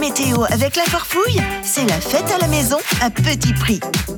Météo avec la Farfouille, c'est la fête à la maison à petit prix.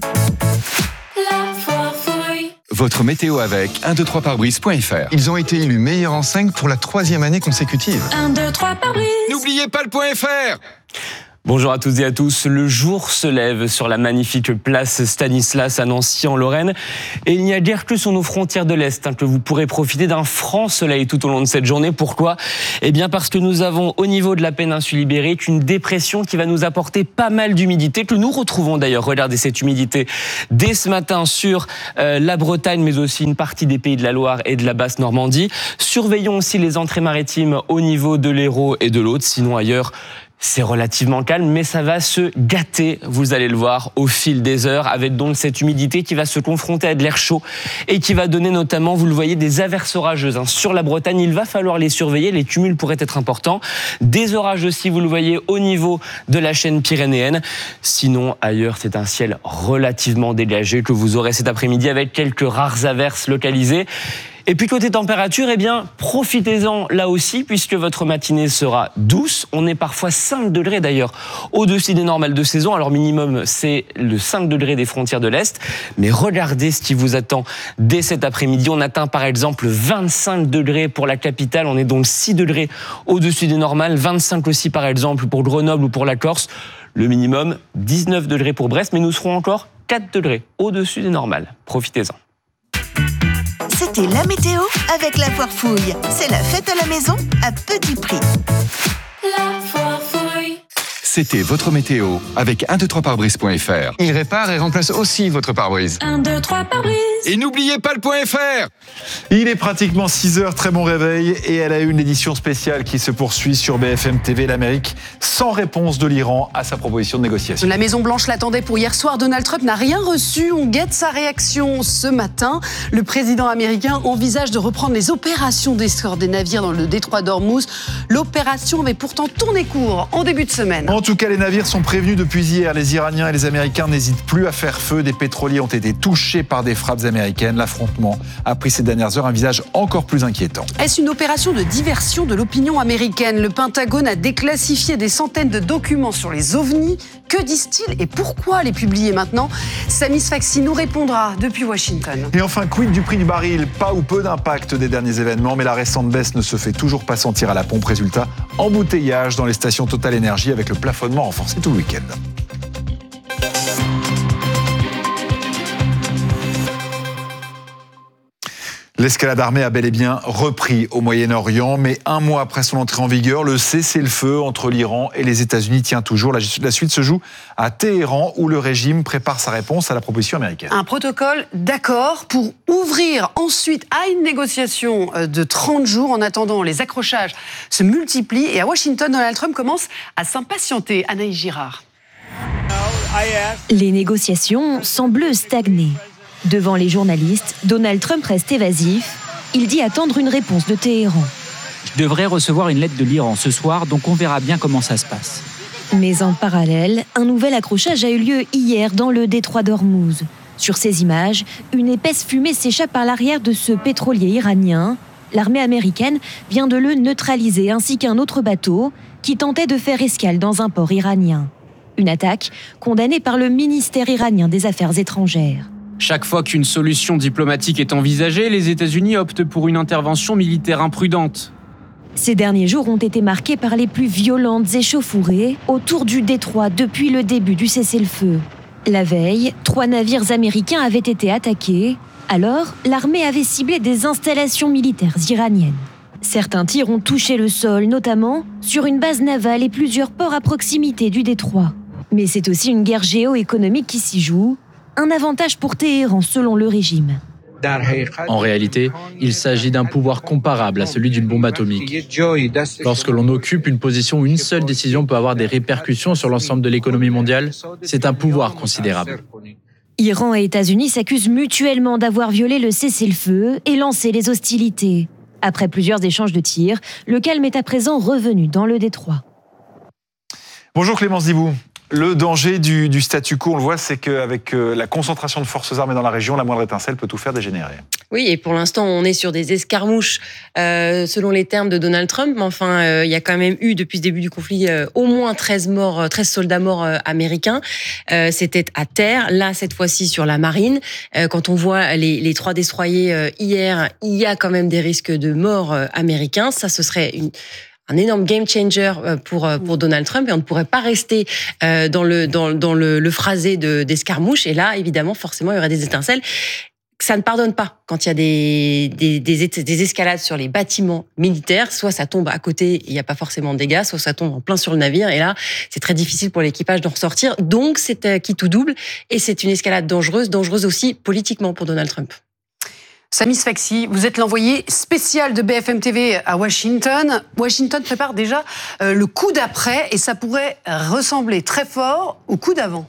La Farfouille. Votre météo avec 123parbrise.fr. Ils ont été élus meilleurs enseignes pour la 3e année consécutive. 1, 2, 3, pare-brise. N'oubliez pas le .fr. Bonjour à toutes et à tous. Le jour se lève sur la magnifique place Stanislas à Nancy en Lorraine. Et il n'y a guère que sur nos frontières de l'Est que vous pourrez profiter d'un franc soleil tout au long de cette journée. Pourquoi ? Eh bien parce que nous avons au niveau de la péninsule ibérique une dépression qui va nous apporter pas mal d'humidité, que nous retrouvons d'ailleurs, regardez cette humidité, dès ce matin sur la Bretagne, mais aussi une partie des pays de la Loire et de la Basse-Normandie. Surveillons aussi les entrées maritimes au niveau de l'Hérault et de l'Aude, sinon ailleurs, c'est relativement calme, mais ça va se gâter, vous allez le voir, au fil des heures, avec donc cette humidité qui va se confronter à de l'air chaud et qui va donner notamment, vous le voyez, des averses orageuses. Sur la Bretagne, il va falloir les surveiller, les cumuls pourraient être importants. Des orages aussi, vous le voyez, au niveau de la chaîne pyrénéenne. Sinon, ailleurs, c'est un ciel relativement dégagé que vous aurez cet après-midi avec quelques rares averses localisées. Et puis côté température, eh bien, profitez-en là aussi, puisque votre matinée sera douce. On est parfois 5 degrés d'ailleurs au-dessus des normales de saison. Alors minimum, c'est le 5 degrés des frontières de l'Est. Mais regardez ce qui vous attend dès cet après-midi. On atteint par exemple 25 degrés pour la capitale. On est donc 6 degrés au-dessus des normales. 25 aussi par exemple pour Grenoble ou pour la Corse. Le minimum, 19 degrés pour Brest. Mais nous serons encore 4 degrés au-dessus des normales. Profitez-en. C'était la météo avec la Farfouille. C'est la fête à la maison à petit prix. La Farfouille. C'était votre météo avec 123parbrise.fr. Ils réparent et remplacent aussi votre pare-brise. 1, 2, 3, pare-brise. Et n'oubliez pas le .fr. Il est pratiquement 6h, très bon réveil, et elle a eu une édition spéciale qui se poursuit sur BFM TV. L'Amérique sans réponse de l'Iran à sa proposition de négociation. La Maison-Blanche l'attendait pour hier soir. Donald Trump n'a rien reçu. On guette sa réaction ce matin. Le président américain envisage de reprendre les opérations d'escorte des navires dans le détroit d'Ormuz. L'opération avait pourtant tourné court en début de semaine. En tout cas, les navires sont prévenus depuis hier. Les Iraniens et les Américains n'hésitent plus à faire feu. Des pétroliers ont été touchés par des frappes américaines. L'affrontement a pris ces dernières heures un visage encore plus inquiétant. Est-ce une opération de diversion de l'opinion américaine ? Le Pentagone a déclassifié des centaines de documents sur les ovnis. Que disent-ils et pourquoi les publier maintenant ? Samy Sfaxi nous répondra depuis Washington. Et enfin, quid du prix du baril ? Pas ou peu d'impact des derniers événements, mais la récente baisse ne se fait toujours pas sentir à la pompe. Résultat, embouteillage dans les stations Total Énergie avec le plafonnement renforcé tout le week-end. L'escalade armée a bel et bien repris au Moyen-Orient, mais un mois après son entrée en vigueur, le cessez-le-feu entre l'Iran et les États-Unis tient toujours. La suite se joue à Téhéran, où le régime prépare sa réponse à la proposition américaine. Un protocole d'accord pour ouvrir ensuite à une négociation de 30 jours. En attendant, les accrochages se multiplient et à Washington, Donald Trump commence à s'impatienter. Anaïs Girard. Les négociations semblent stagner. Devant les journalistes, Donald Trump reste évasif. Il dit attendre une réponse de Téhéran. Je devrais recevoir une lettre de l'Iran ce soir, donc on verra bien comment ça se passe. Mais en parallèle, un nouvel accrochage a eu lieu hier dans le détroit d'Ormuz. Sur ces images, une épaisse fumée s'échappe par l'arrière de ce pétrolier iranien. L'armée américaine vient de le neutraliser, ainsi qu'un autre bateau qui tentait de faire escale dans un port iranien. Une attaque condamnée par le ministère iranien des Affaires étrangères. Chaque fois qu'une solution diplomatique est envisagée, les États-Unis optent pour une intervention militaire imprudente. Ces derniers jours ont été marqués par les plus violentes échauffourées autour du détroit depuis le début du cessez-le-feu. La veille, 3 navires américains avaient été attaqués. Alors, l'armée avait ciblé des installations militaires iraniennes. Certains tirs ont touché le sol, notamment sur une base navale et plusieurs ports à proximité du détroit. Mais c'est aussi une guerre géoéconomique qui s'y joue. Un avantage pour Téhéran selon le régime. En réalité, il s'agit d'un pouvoir comparable à celui d'une bombe atomique. Lorsque l'on occupe une position où une seule décision peut avoir des répercussions sur l'ensemble de l'économie mondiale, c'est un pouvoir considérable. Iran et États-Unis s'accusent mutuellement d'avoir violé le cessez-le-feu et lancé les hostilités. Après plusieurs échanges de tirs, le calme est à présent revenu dans le détroit. Bonjour Clémence Dibou. Le danger du statu quo, on le voit, c'est qu'avec la concentration de forces armées dans la région, la moindre étincelle peut tout faire dégénérer. Oui, et pour l'instant, on est sur des escarmouches selon les termes de Donald Trump. Mais enfin, il y a quand même eu, depuis le début du conflit, au moins 13 soldats morts américains. C'était à terre. Là, cette fois-ci, sur la marine. Quand on voit les 3 destroyers hier, il y a quand même des risques de mort américains. Ça, ce serait un énorme game changer pour Donald Trump, et on ne pourrait pas rester dans le phrasé d'escarmouche. Et là, évidemment, forcément, il y aurait des étincelles. Ça ne pardonne pas quand il y a des escalades sur les bâtiments militaires. Soit ça tombe à côté, il n'y a pas forcément de dégâts, soit ça tombe en plein sur le navire. Et là, c'est très difficile pour l'équipage d'en ressortir. Donc, c'est quitte ou double. Et c'est une escalade dangereuse aussi politiquement pour Donald Trump. Samy Sfaxi, vous êtes l'envoyé spécial de BFM TV à Washington. Washington prépare déjà le coup d'après et ça pourrait ressembler très fort au coup d'avant.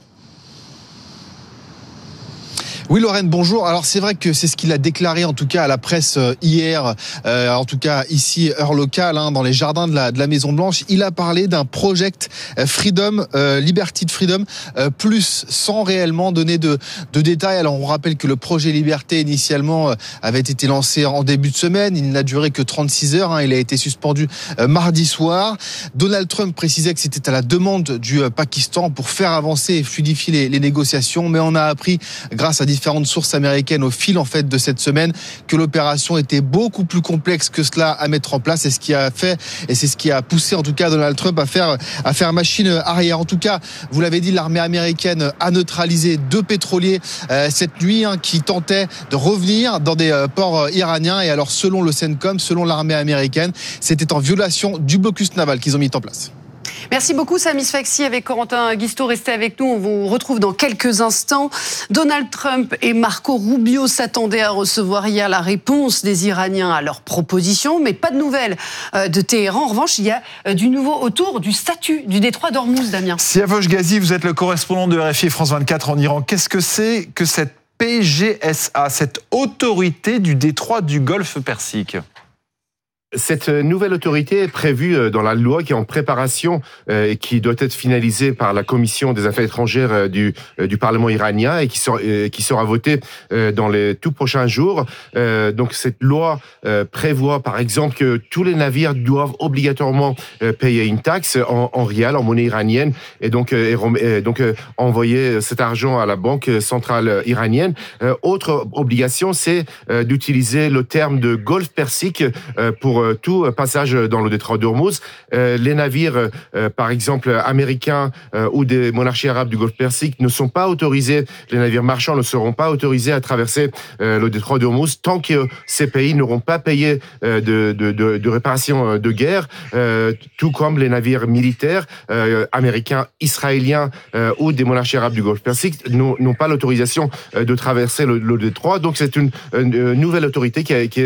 Oui, Lorraine, bonjour. Alors, c'est vrai que c'est ce qu'il a déclaré, en tout cas, à la presse hier, en tout cas ici, heure locale, dans les jardins de la Maison-Blanche. Il a parlé d'un Project Freedom, Liberty Freedom, plus, sans réellement donner de détails. Alors, on rappelle que le projet Liberté, initialement, avait été lancé en début de semaine. Il n'a duré que 36 heures. Il a été suspendu mardi soir. Donald Trump précisait que c'était à la demande du Pakistan pour faire avancer et fluidifier les négociations. Mais on a appris, grâce à différentes sources américaines au fil en fait de cette semaine, que l'opération était beaucoup plus complexe que cela à mettre en place, et ce qui a fait, et c'est ce qui a poussé en tout cas Donald Trump à faire machine arrière. En tout cas, vous l'avez dit, l'armée américaine a neutralisé 2 pétroliers cette nuit qui tentaient de revenir dans des ports iraniens, et alors selon le CENTCOM, selon l'armée américaine, c'était en violation du blocus naval qu'ils ont mis en place. Merci beaucoup Samy Sfaxi avec Corentin Guistaud. Restez avec nous, on vous retrouve dans quelques instants. Donald Trump et Marco Rubio s'attendaient à recevoir hier la réponse des Iraniens à leurs propositions, mais pas de nouvelles de Téhéran. En revanche, il y a du nouveau autour du statut du détroit d'Ormuz, Damien. Siavosh Ghazi, vous êtes le correspondant de RFI France 24 en Iran. Qu'est-ce que c'est que cette PGSA, cette autorité du détroit du Golfe Persique ? Cette nouvelle autorité est prévue dans la loi qui est en préparation et qui doit être finalisée par la Commission des Affaires étrangères du Parlement iranien et qui sera votée dans les tout prochains jours. Donc cette loi prévoit par exemple que tous les navires doivent obligatoirement payer une taxe en rial, en monnaie iranienne, et donc envoyer cet argent à la banque centrale iranienne. Autre obligation, c'est d'utiliser le terme de Golfe Persique pour tout passage dans le détroit d'Ormuz. Les navires, par exemple, américains ou des monarchies arabes du Golfe Persique ne sont pas autorisés, les navires marchands ne seront pas autorisés à traverser le détroit d'Ormuz tant que ces pays n'auront pas payé de réparation de guerre, tout comme les navires militaires américains, israéliens ou des monarchies arabes du Golfe Persique n'ont pas l'autorisation de traverser le détroit. Donc c'est une nouvelle autorité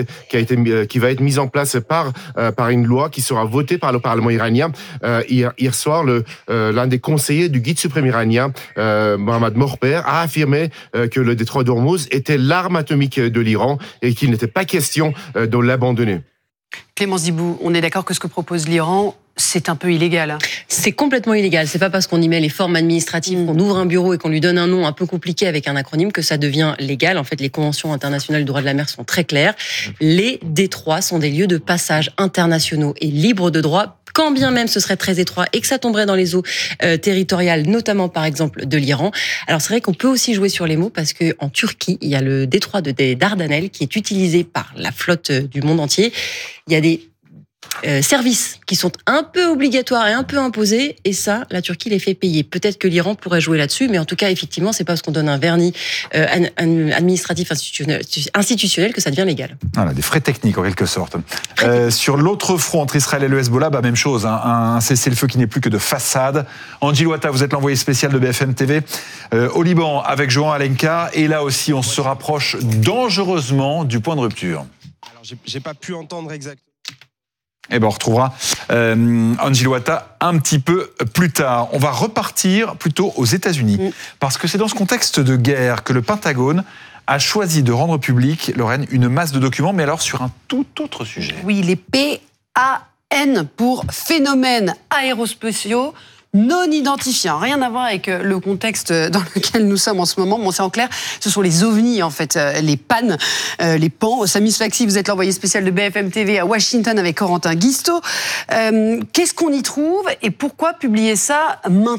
qui va être mise en place par une loi qui sera votée par le Parlement iranien. Hier soir, l'un des conseillers du guide suprême iranien, Mohammad Morper, a affirmé que le détroit d'Ormuz était l'arme atomique de l'Iran et qu'il n'était pas question de l'abandonner. Clémence Dibou, on est d'accord que ce que propose l'Iran, c'est un peu illégal. C'est complètement illégal. C'est pas parce qu'on y met les formes administratives, qu'on ouvre un bureau et qu'on lui donne un nom un peu compliqué avec un acronyme que ça devient légal. En fait, les conventions internationales du droit de la mer sont très claires. Les détroits sont des lieux de passage internationaux et libres de droit, quand bien même ce serait très étroit et que ça tomberait dans les eaux territoriales, notamment par exemple de l'Iran. Alors c'est vrai qu'on peut aussi jouer sur les mots parce que en Turquie, il y a le détroit des Dardanelles qui est utilisé par la flotte du monde entier. Il y a des services qui sont un peu obligatoires et un peu imposés, et ça, la Turquie les fait payer. Peut-être que l'Iran pourrait jouer là-dessus, mais en tout cas, effectivement, c'est pas parce qu'on donne un vernis administratif institutionnel que ça devient légal. Voilà, des frais techniques en quelque sorte. Sur l'autre front entre Israël et le Hezbollah, même chose, un cessez-le-feu qui n'est plus que de façade. Angie Louata, vous êtes l'envoyé spécial de BFM TV au Liban avec Johan Alenka, et là aussi, on se rapproche dangereusement du point de rupture. Alors, j'ai pas pu entendre exactement. Eh ben, on retrouvera Angie Louata un petit peu plus tard. On va repartir plutôt aux États-Unis, parce que c'est dans ce contexte de guerre que le Pentagone a choisi de rendre public, Lorraine, une masse de documents, mais alors sur un tout autre sujet. Oui, les PAN pour phénomènes aérospatiaux non identifiés. Rien à voir avec le contexte dans lequel nous sommes en ce moment. Bon, c'est en clair, ce sont les ovnis, en fait, les pannes, les pans. Samy Sfaxi, vous êtes l'envoyé spécial de BFM TV à Washington avec Corentin Guistaud. Qu'est-ce qu'on y trouve et pourquoi publier ça maintenant ?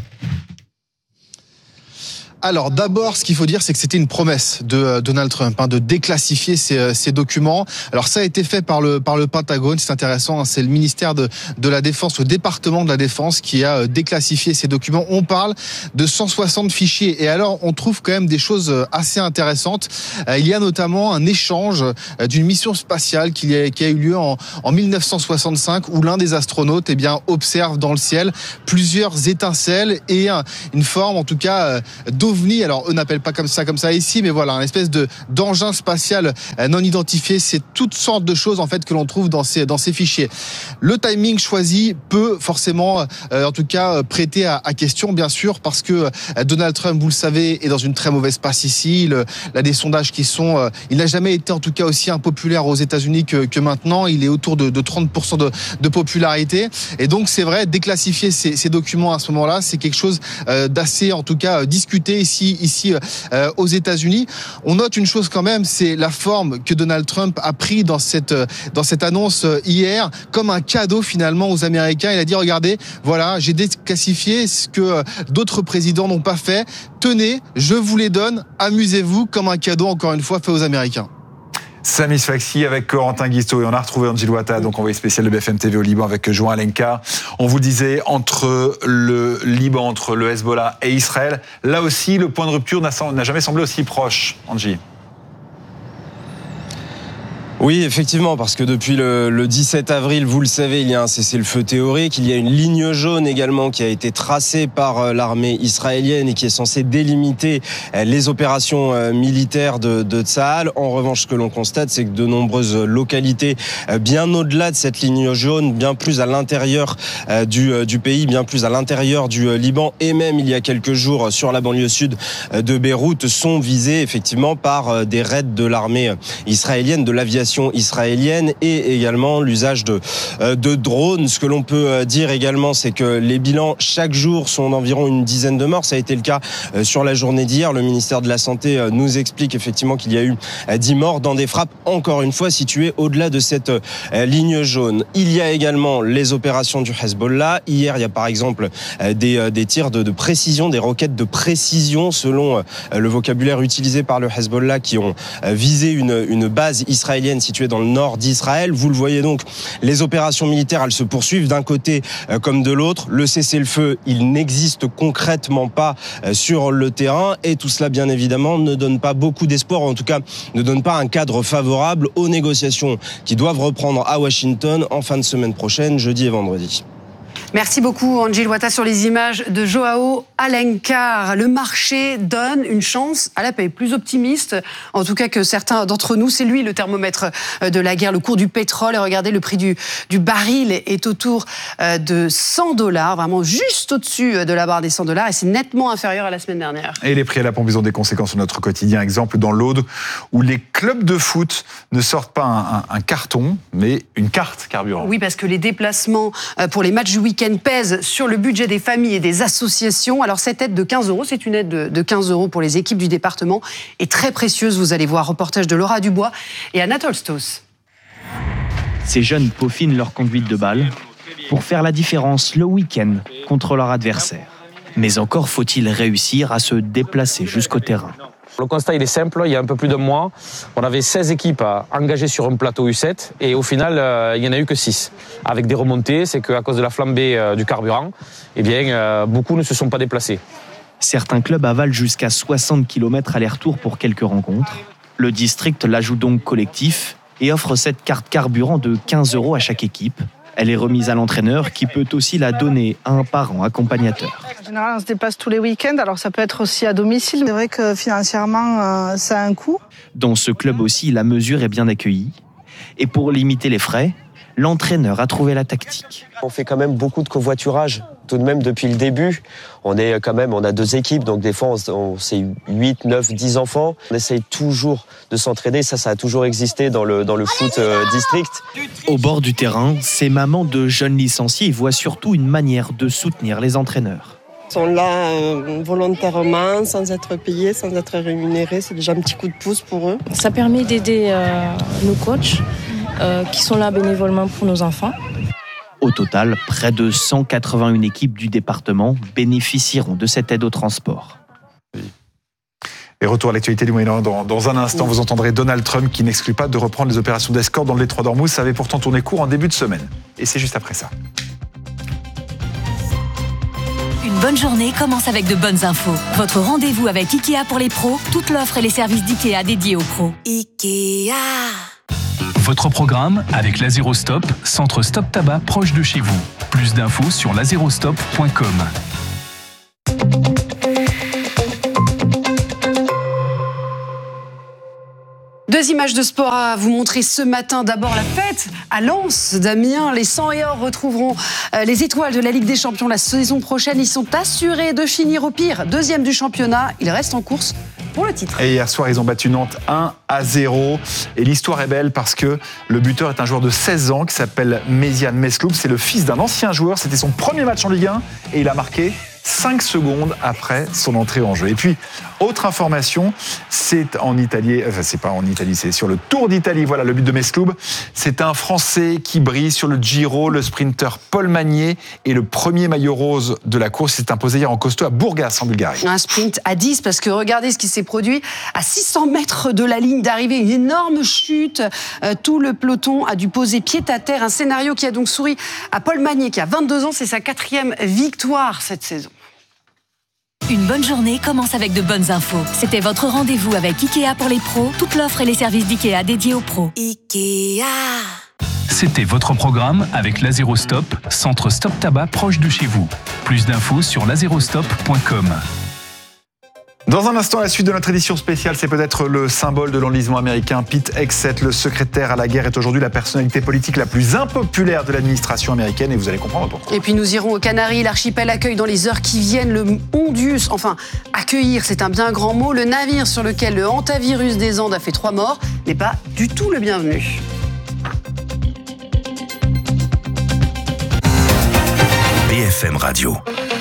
Alors d'abord, ce qu'il faut dire, c'est que c'était une promesse de Donald Trump de déclassifier ces documents. Alors ça a été fait par le Pentagone, c'est intéressant, c'est le ministère de la Défense, le département de la Défense qui a déclassifié ces documents. On parle de 160 fichiers et alors on trouve quand même des choses assez intéressantes. Il y a notamment un échange d'une mission spatiale qui a eu lieu en 1965 où l'un des astronautes observe dans le ciel plusieurs étincelles et une forme en tout cas d'OVNI. Alors eux n'appellent pas comme ça ici, mais voilà, un espèce d'engin spatial non identifié. C'est toutes sortes de choses en fait que l'on trouve dans ces fichiers. Le timing choisi peut forcément, en tout cas, prêter à question, bien sûr, parce que Donald Trump, vous le savez, est dans une très mauvaise passe ici. Il a des sondages qui sont, il n'a jamais été en tout cas aussi impopulaire aux États-Unis que maintenant. Il est autour de 30% de popularité. Et donc c'est vrai, déclassifier ces documents à ce moment-là, c'est quelque chose d'assez, en tout cas, discuté ici aux États-Unis. On note une chose quand même, c'est la forme que Donald Trump a pris dans cette annonce hier, comme un cadeau finalement aux Américains. Il a dit, regardez, voilà, j'ai déclassifié ce que d'autres présidents n'ont pas fait. Tenez, je vous les donne, amusez-vous, comme un cadeau, encore une fois, fait aux Américains. Samy Sfaxi avec Corentin Guistaud et on a retrouvé Angie Louata, donc envoyé spécial de BFM TV au Liban avec Joan Alencar. On vous disait, entre le Liban, entre le Hezbollah et Israël, là aussi le point de rupture n'a jamais semblé aussi proche, Angie. Oui, effectivement, parce que depuis le 17 avril, vous le savez, il y a un cessez-le-feu théorique, il y a une ligne jaune également qui a été tracée par l'armée israélienne et qui est censée délimiter les opérations militaires de Tsahal. En revanche, ce que l'on constate, c'est que de nombreuses localités, bien au-delà de cette ligne jaune, bien plus à l'intérieur du pays, bien plus à l'intérieur du Liban, et même il y a quelques jours sur la banlieue sud de Beyrouth, sont visées effectivement par des raids de l'armée israélienne, de l'aviation israélienne et également l'usage de drones. Ce que l'on peut dire également, c'est que les bilans chaque jour sont d'environ une dizaine de morts. Ça a été le cas sur la journée d'hier. Le ministère de la Santé nous explique effectivement qu'il y a eu 10 morts dans des frappes, encore une fois, situées au-delà de cette ligne jaune. Il y a également les opérations du Hezbollah. Hier, il y a par exemple des tirs de précision, des roquettes de précision, selon le vocabulaire utilisé par le Hezbollah, qui ont visé une base israélienne située dans le nord d'Israël. Vous le voyez donc, les opérations militaires, elles se poursuivent d'un côté comme de l'autre. Le cessez-le-feu, il n'existe concrètement pas sur le terrain et tout cela, bien évidemment, ne donne pas beaucoup d'espoir, en tout cas ne donne pas un cadre favorable aux négociations qui doivent reprendre à Washington en fin de semaine prochaine, jeudi et vendredi. Merci beaucoup, Angie Louata, sur les images de Joao Alencar. Le marché donne une chance à la paix, plus optimiste, en tout cas que certains d'entre nous. C'est lui le thermomètre de la guerre, le cours du pétrole. Et regardez, le prix du baril est autour de $100, vraiment juste au-dessus de la barre des $100, et c'est nettement inférieur à la semaine dernière. Et les prix à la pompe, ils ont des conséquences sur notre quotidien. Exemple dans l'Aude, où les clubs de foot ne sortent pas un carton, mais une carte carburant. Oui, parce que les déplacements pour les matchs du week-end pèse sur le budget des familles et des associations. Alors cette aide de 15 €, c'est une aide de 15 € pour les équipes du département, est très précieuse. Vous allez voir, reportage de Laura Dubois et Anatole Stos. Ces jeunes peaufinent leur conduite de balle pour faire la différence le week-end contre leur adversaire. Mais encore faut-il réussir à se déplacer jusqu'au terrain. Le constat il est simple, il y a un peu plus d'un mois, on avait 16 équipes engagées sur un plateau U7 et au final il n'y en a eu que 6. Avec des remontées, c'est qu'à cause de la flambée du carburant, beaucoup ne se sont pas déplacés. Certains clubs avalent jusqu'à 60 km aller-retour pour quelques rencontres. Le district la joue donc collectif et offre cette carte carburant de 15 € à chaque équipe. Elle est remise à l'entraîneur qui peut aussi la donner à un parent accompagnateur. En général, on se déplace tous les week-ends, alors ça peut être aussi à domicile. C'est vrai que financièrement, ça a un coût. Dans ce club aussi, la mesure est bien accueillie. Et pour limiter les frais, l'entraîneur a trouvé la tactique. On fait quand même beaucoup de covoiturage tout de même depuis le début. On a 2 équipes, donc des fois c'est 8, 9, 10 enfants. On essaye toujours de s'entraider, ça a toujours existé dans le foot district. Au bord du terrain, ces mamans de jeunes licenciés voient surtout une manière de soutenir les entraîneurs. Ils sont là volontairement, sans être payés, sans être rémunérés. C'est déjà un petit coup de pouce pour eux. Ça permet d'aider nos coachs qui sont là bénévolement pour nos enfants. Au total, près de 181 équipes du département bénéficieront de cette aide au transport. Et retour à l'actualité du Moyen-Orient. Dans un instant, vous entendrez Donald Trump qui n'exclut pas de reprendre les opérations d'escorte dans le détroit d'Ormuz. Ça avait pourtant tourné court en début de semaine. Et c'est juste après ça. Une bonne journée commence avec de bonnes infos. Votre rendez-vous avec Ikea pour les pros, toute l'offre et les services d'Ikea dédiés aux pros. Ikea. Votre programme avec l'Azérostop, centre stop tabac proche de chez vous. Plus d'infos sur lazerostop.com. Deux images de sport à vous montrer ce matin. D'abord la fête à Lens d'Amiens. Les 100 et or retrouveront les étoiles de la Ligue des Champions la saison prochaine. Ils sont assurés de finir au pire 2e du championnat. Ils restent en course pour le titre. Et hier soir, ils ont battu Nantes 1-0. Et l'histoire est belle parce que le buteur est un joueur de 16 ans qui s'appelle Méziane Mesloub. C'est le fils d'un ancien joueur. C'était son premier match en Ligue 1 et il a marqué 5 secondes après son entrée en jeu. Et puis, autre information, c'est en Italie, c'est pas en Italie, c'est sur le Tour d'Italie. Voilà le but de Mesloub. C'est un Français qui brille sur le Giro, le sprinter Paul Magnier. Et le premier maillot rose de la course s'est imposé hier en costaud à Bourgas, en Bulgarie. Un sprint à 10, parce que regardez ce qui s'est produit à 600 mètres de la ligne d'arrivée. Une énorme chute. Tout le peloton a dû poser pied à terre. Un scénario qui a donc souri à Paul Magnier, qui a 22 ans. C'est sa 4e victoire cette saison. Une bonne journée commence avec de bonnes infos. C'était votre rendez-vous avec Ikea pour les pros, toute l'offre et les services d'Ikea dédiés aux pros. Ikea. C'était votre programme avec l'Azérostop, centre stop tabac proche de chez vous. Plus d'infos sur lazerostop.com. Dans un instant, la suite de notre édition spéciale, c'est peut-être le symbole de l'enlisement américain. Pete Hegseth, le secrétaire à la guerre, est aujourd'hui la personnalité politique la plus impopulaire de l'administration américaine et vous allez comprendre pourquoi. Et puis nous irons aux Canaries. L'archipel accueille dans les heures qui viennent le Hondius. Enfin, accueillir, c'est un bien grand mot. Le navire sur lequel le hantavirus des Andes a fait 3 morts n'est pas du tout le bienvenu. BFM Radio.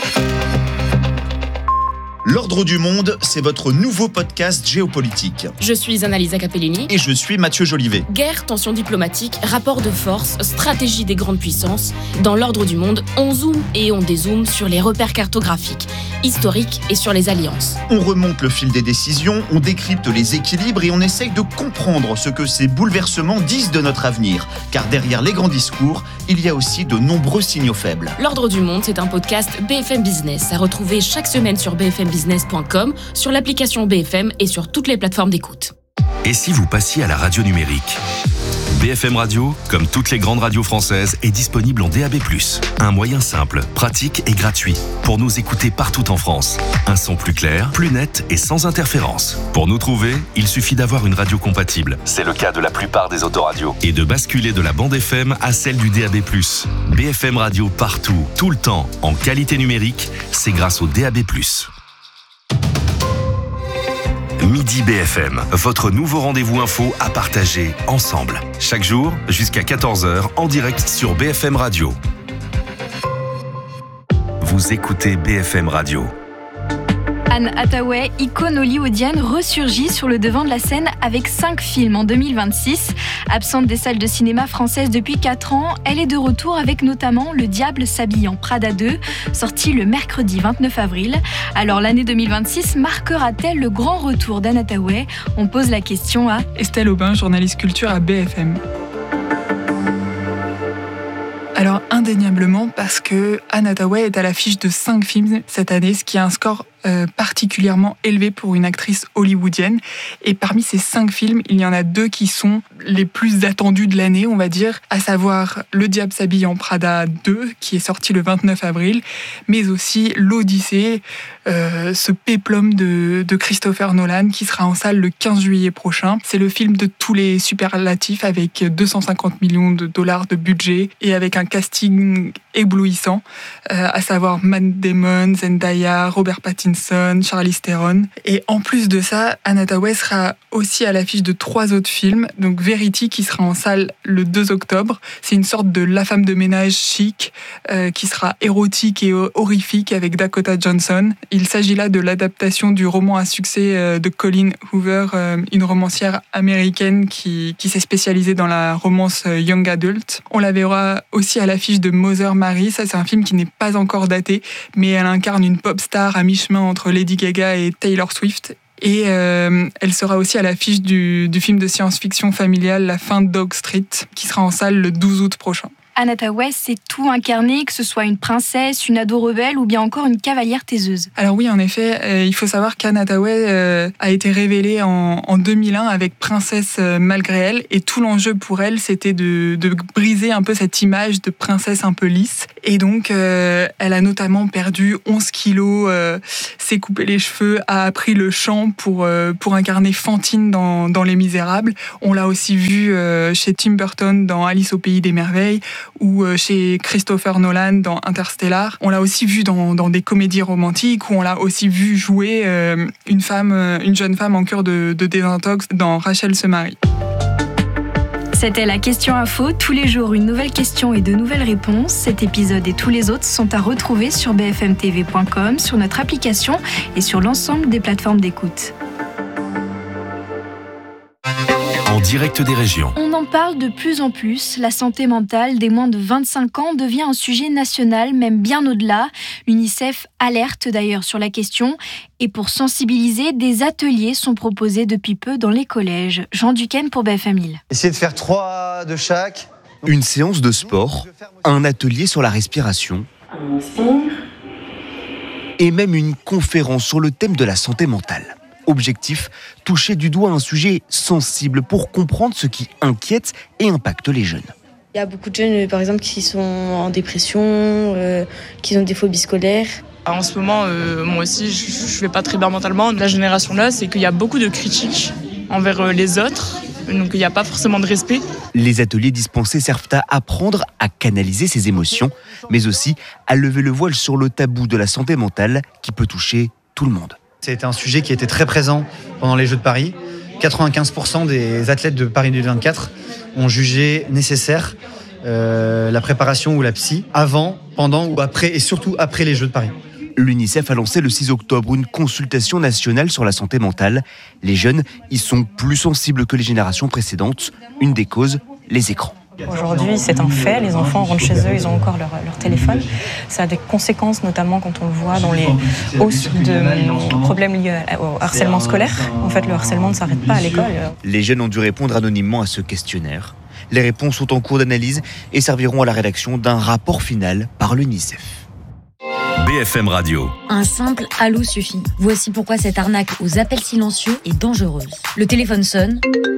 L'Ordre du Monde, c'est votre nouveau podcast géopolitique. Je suis Annalisa Capellini. Et je suis Mathieu Jolivet. Guerre, tensions diplomatiques, rapports de force, stratégie des grandes puissances. Dans l'Ordre du Monde, on zoome et on dézoome sur les repères cartographiques, historiques et sur les alliances. On remonte le fil des décisions, on décrypte les équilibres et on essaye de comprendre ce que ces bouleversements disent de notre avenir. Car derrière les grands discours, il y a aussi de nombreux signaux faibles. L'Ordre du Monde, c'est un podcast BFM Business à retrouver chaque semaine sur bfmbusiness.com, sur l'application BFM et sur toutes les plateformes d'écoute. Et si vous passiez à la radio numérique ? BFM Radio, comme toutes les grandes radios françaises, est disponible en DAB+. Un moyen simple, pratique et gratuit pour nous écouter partout en France. Un son plus clair, plus net et sans interférence. Pour nous trouver, il suffit d'avoir une radio compatible. C'est le cas de la plupart des autoradios. Et de basculer de la bande FM à celle du DAB+. BFM Radio partout, tout le temps, en qualité numérique, c'est grâce au DAB+. Midi BFM, votre nouveau rendez-vous info à partager ensemble. Chaque jour, jusqu'à 14h, en direct sur BFM Radio. Vous écoutez BFM Radio. Anne Hathaway, icône hollywoodienne, ressurgit sur le devant de la scène avec 5 films en 2026. Absente des salles de cinéma françaises depuis 4 ans, elle est de retour avec notamment Le Diable s'habille en Prada 2, sorti le mercredi 29 avril. Alors l'année 2026 marquera-t-elle le grand retour d'Anne Hathaway ? On pose la question à Estelle Aubin, journaliste culture à BFM. Alors indéniablement parce que Anne Hathaway est à l'affiche de 5 films cette année, ce qui est un score particulièrement élevé pour une actrice hollywoodienne. Et parmi ces 5 films, il y en a 2 qui sont les plus attendus de l'année, on va dire, à savoir Le Diable s'habille en Prada 2, qui est sorti le 29 avril, mais aussi L'Odyssée, ce péplum de Christopher Nolan, qui sera en salle le 15 juillet prochain. C'est le film de tous les superlatifs, avec 250 millions de dollars de budget et avec un casting éblouissant, à savoir Matt Damon, Zendaya, Robert Pattinson, Charlize Theron. Et en plus de ça, Anne Hathaway sera aussi à l'affiche de 3 autres films. Donc Verity, qui sera en salle le 2 octobre. C'est une sorte de La femme de ménage chic, qui sera érotique et horrifique avec Dakota Johnson. Il s'agit là de l'adaptation du roman à succès de Colleen Hoover, une romancière américaine qui s'est spécialisée dans la romance young adult. On la verra aussi à l'affiche de Mother Mary. Ça, c'est un film qui n'est pas encore daté, mais elle incarne une pop star à mi-chemin entre Lady Gaga et Taylor Swift. Et elle sera aussi à l'affiche du film de science-fiction familial La fin de Dog Street, qui sera en salle le 12 août prochain. Anne Hathaway sait tout incarner, que ce soit une princesse, une ado rebelle ou bien encore une cavalière taiseuse. Alors oui, en effet, il faut savoir qu'Anne Hathaway a été révélée en 2001 avec Princesse malgré elle, et tout l'enjeu pour elle, c'était de briser un peu cette image de princesse un peu lisse. Et donc, elle a notamment perdu 11 kilos, s'est coupé les cheveux, a appris le chant pour incarner Fantine dans Les Misérables. On l'a aussi vue chez Tim Burton dans Alice au Pays des Merveilles, ou chez Christopher Nolan dans Interstellar. On l'a aussi vu dans des comédies romantiques, où on l'a aussi vu jouer une jeune femme en cure de désintox dans Rachel se marie. C'était la question info. Tous les jours, une nouvelle question et de nouvelles réponses. Cet épisode et tous les autres sont à retrouver sur bfmtv.com, sur notre application et sur l'ensemble des plateformes d'écoute. En direct des régions. On en parle de plus en plus. La santé mentale des moins de 25 ans devient un sujet national, même bien au-delà. L'UNICEF alerte d'ailleurs sur la question. Et pour sensibiliser, des ateliers sont proposés depuis peu dans les collèges. Jean Duquesne pour BFM Lille. Essayez de faire 3 de chaque. Une séance de sport, un atelier sur la respiration et même une conférence sur le thème de la santé mentale. Objectif, toucher du doigt un sujet sensible pour comprendre ce qui inquiète et impacte les jeunes. Il y a beaucoup de jeunes, par exemple, qui sont en dépression, qui ont des phobies scolaires. En ce moment, moi aussi, je vais pas très bien mentalement. La génération là, c'est qu'il y a beaucoup de critiques envers les autres, donc il n'y a pas forcément de respect. Les ateliers dispensés servent à apprendre à canaliser ses émotions, mais aussi à lever le voile sur le tabou de la santé mentale qui peut toucher tout le monde. C'était un sujet qui était très présent pendant les Jeux de Paris. 95% des athlètes de Paris 2024 ont jugé nécessaire la préparation ou la psy avant, pendant ou après, et surtout après les Jeux de Paris. L'UNICEF a lancé le 6 octobre une consultation nationale sur la santé mentale. Les jeunes y sont plus sensibles que les générations précédentes. Une des causes, les écrans. Aujourd'hui, c'est un fait, les enfants rentrent chez eux, ils ont encore leur téléphone. Ça a des conséquences, notamment quand on le voit dans les hausses de problèmes liés au harcèlement scolaire. En fait, le harcèlement ne s'arrête pas à l'école. Les jeunes ont dû répondre anonymement à ce questionnaire. Les réponses sont en cours d'analyse et serviront à la rédaction d'un rapport final par l'UNICEF. BFM Radio. Un simple allô suffit. Voici pourquoi cette arnaque aux appels silencieux est dangereuse. Le téléphone sonne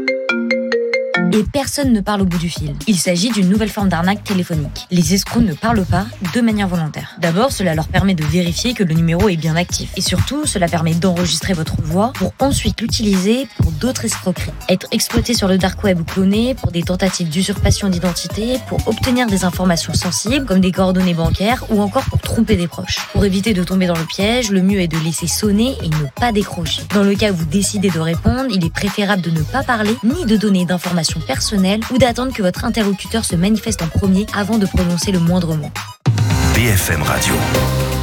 et personne ne parle au bout du fil. Il s'agit d'une nouvelle forme d'arnaque téléphonique. Les escrocs ne parlent pas de manière volontaire. D'abord, cela leur permet de vérifier que le numéro est bien actif. Et surtout, cela permet d'enregistrer votre voix pour ensuite l'utiliser pour d'autres escroqueries. Être exploité sur le dark web ou cloné pour des tentatives d'usurpation d'identité, pour obtenir des informations sensibles comme des coordonnées bancaires ou encore pour tromper des proches. Pour éviter de tomber dans le piège, le mieux est de laisser sonner et ne pas décrocher. Dans le cas où vous décidez de répondre, il est préférable de ne pas parler ni de donner d'informations personnelles ou d'attendre que votre interlocuteur se manifeste en premier avant de prononcer le moindre mot. BFM Radio.